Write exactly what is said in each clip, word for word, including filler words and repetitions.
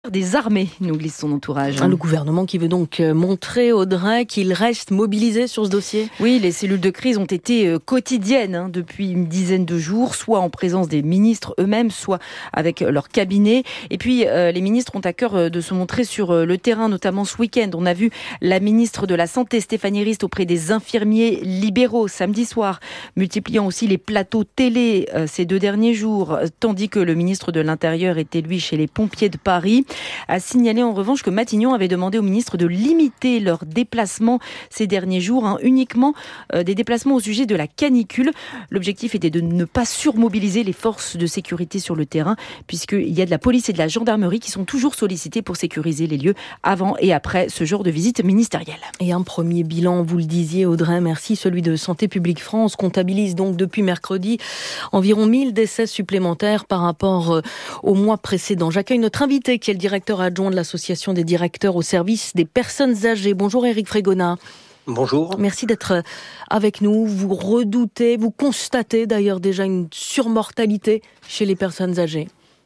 Des armées, nous glisse son entourage. Le gouvernement qui veut donc montrer, Audrey, qu'il reste mobilisé sur ce dossier. Oui, les cellules de crise ont été quotidiennes hein, depuis une dizaine de jours, soit en présence des ministres eux-mêmes, soit avec leur cabinet. Et puis, euh, les ministres ont à cœur de se montrer sur le terrain, notamment ce week-end. On a vu la ministre de la Santé, Stéphanie Rist, auprès des infirmiers libéraux samedi soir, multipliant aussi les plateaux télé euh, ces deux derniers jours, tandis que le ministre de l'Intérieur était, lui, chez les pompiers de Paris. A signalé en revanche que Matignon avait demandé au ministre de limiter leurs déplacements ces derniers jours, hein, uniquement euh, des déplacements au sujet de la canicule. L'objectif était de ne pas surmobiliser les forces de sécurité sur le terrain, puisqu'il y a de la police et de la gendarmerie qui sont toujours sollicités pour sécuriser les lieux avant et après ce genre de visite ministérielle. Et un premier bilan, vous le disiez Audrey, merci, celui de Santé publique France comptabilise donc depuis mercredi environ mille décès supplémentaires par rapport au mois précédent. J'accueille notre invité qui est le directeur adjoint de l'association des directeurs au service des personnes âgées. Bonjour Éric Frégonat. Bonjour. Merci d'être avec nous. Vous redoutez, vous constatez d'ailleurs déjà une surmortalité chez les personnes âgées.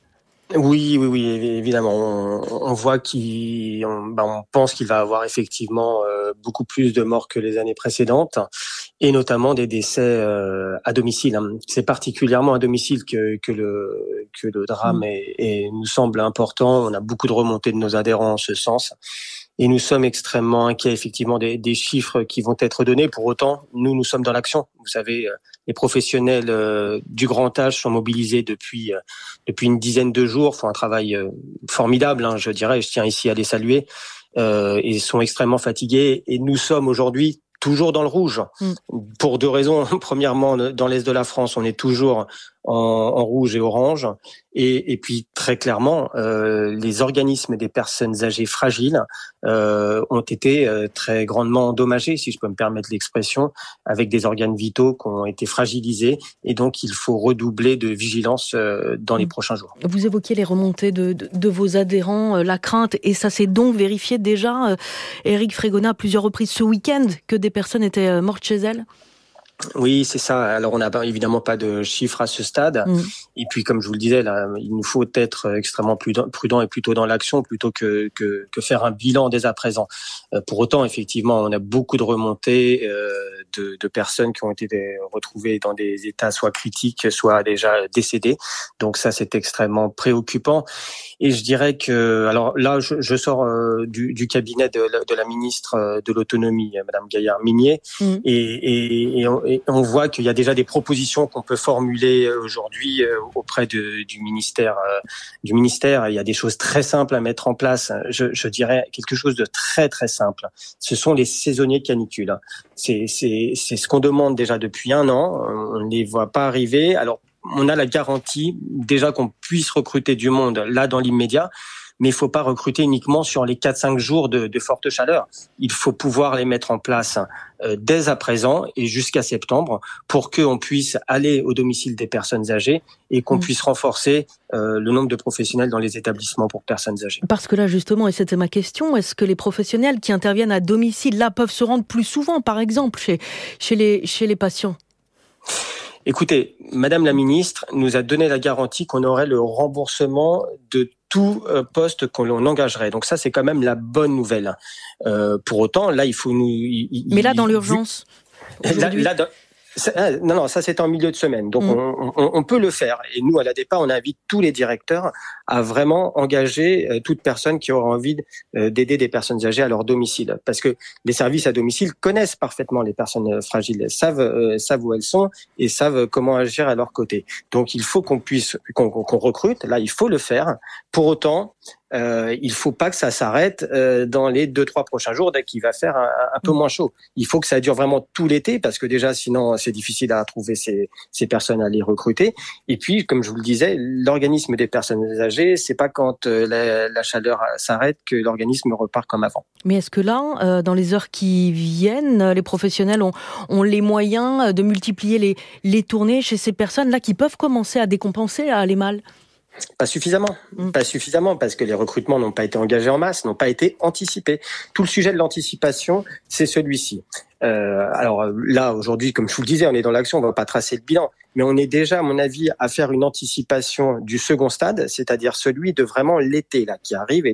Oui, oui, oui, évidemment. On, on voit qu'il, on, ben on pense qu'il va avoir effectivement euh, beaucoup plus de morts que les années précédentes, et notamment des décès euh, à domicile. C'est particulièrement à domicile que que le que le drame est, est, nous semble important. On a beaucoup de remontées de nos adhérents en ce sens. Et nous sommes extrêmement inquiets, effectivement, des, des chiffres qui vont être donnés. Pour autant, nous, nous sommes dans l'action. Vous savez, les professionnels euh, du grand âge sont mobilisés depuis euh, depuis une dizaine de jours, font un travail euh, formidable, hein, je dirais. Je tiens ici à les saluer. Euh, et sont extrêmement fatigués. Et nous sommes aujourd'hui toujours dans le rouge, mmh. pour deux raisons. Premièrement, dans l'est de la France, on est toujours en, en rouge et orange. Et, et puis, très clairement, euh, les organismes des personnes âgées fragiles euh, ont été euh, très grandement endommagés, si je peux me permettre l'expression, avec des organes vitaux qui ont été fragilisés. Et donc, il faut redoubler de vigilance euh, dans les mmh. prochains jours. Vous évoquiez les remontées de, de, de vos adhérents, euh, la crainte, et ça s'est donc vérifié déjà, euh, Éric Frégonat, à plusieurs reprises ce week-end, que des personnes étaient euh, mortes chez elles. Oui, c'est ça. Alors, on n'a évidemment pas de chiffres à ce stade. Mmh. Et puis, comme je vous le disais, là, il nous faut être extrêmement prudent et plutôt dans l'action plutôt que, que, que faire un bilan dès à présent. Euh, pour autant, effectivement, on a beaucoup de remontées euh, de, de personnes qui ont été retrouvées dans des états soit critiques, soit déjà décédées. Donc ça, c'est extrêmement préoccupant. Et je dirais que, alors là, je, je sors euh, du, du cabinet de, de la ministre de l'Autonomie, Madame Gaillard-Minier, mmh. et, et, et, on, et on voit qu'il y a déjà des propositions qu'on peut formuler aujourd'hui auprès de, du ministère. Euh, du ministère, il y a des choses très simples à mettre en place. Je, je dirais quelque chose de très très simple. Ce sont les saisonniers de canicule. C'est, c'est, c'est ce qu'on demande déjà depuis un an. On ne les voit pas arriver. Alors, on a la garantie déjà qu'on puisse recruter du monde là dans l'immédiat, mais il ne faut pas recruter uniquement sur les quatre cinq jours de, de forte chaleur. Il faut pouvoir les mettre en place euh, dès à présent et jusqu'à septembre pour qu'on puisse aller au domicile des personnes âgées et qu'on mmh. puisse renforcer euh, le nombre de professionnels dans les établissements pour personnes âgées. Parce que là justement, et c'était ma question, est-ce que les professionnels qui interviennent à domicile là peuvent se rendre plus souvent, par exemple, chez, chez, les, chez les patients ? Écoutez, Madame la ministre nous a donné la garantie qu'on aurait le remboursement de tout poste qu'on engagerait. Donc ça, c'est quand même la bonne nouvelle. Euh, pour autant, là, il faut nous... Il, Mais là, dans l'urgence, aujourd'hui... Là, là, dans... Ça, non, non, ça c'est en milieu de semaine, donc mmh. on, on, on peut le faire. Et nous, à l'A D P A, on invite tous les directeurs à vraiment engager euh, toute personne qui aura envie euh, d'aider des personnes âgées à leur domicile, parce que les services à domicile connaissent parfaitement les personnes fragiles, savent euh, savent où elles sont et savent comment agir à leur côté. Donc il faut qu'on puisse qu'on, qu'on recrute. Là, il faut le faire. Pour autant, Euh, il faut pas que ça s'arrête euh, dans les deux trois prochains jours dès qu'il va faire un, un peu moins chaud. Il faut que ça dure vraiment tout l'été parce que déjà sinon c'est difficile à trouver ces, ces personnes à les recruter. Et puis comme je vous le disais, l'organisme des personnes âgées, c'est pas quand euh, la, la chaleur s'arrête que l'organisme repart comme avant. Mais est-ce que là, euh, dans les heures qui viennent, les professionnels ont, ont les moyens de multiplier les, les tournées chez ces personnes là qui peuvent commencer à décompenser, à aller mal ? Pas suffisamment, mmh. pas suffisamment, parce que les recrutements n'ont pas été engagés en masse, n'ont pas été anticipés. Tout le sujet de l'anticipation, c'est celui-ci. Euh, alors là, aujourd'hui, comme je vous le disais, on est dans l'action, on ne va pas tracer le bilan. mais on est déjà, à mon avis, à faire une anticipation du second stade, c'est-à-dire celui de vraiment l'été là qui arrive et